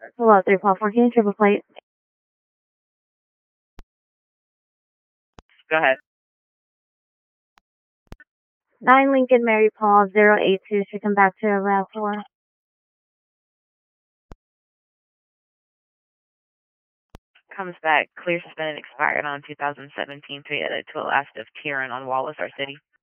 Hello, 3 Paul 14, triple plate. Go ahead. 9 Lincoln Mary Paul 082 should come back to Route 4. Comes back, clear suspended, expired on 2017 Toyota to Alaska of Kieran on Wallace, our city.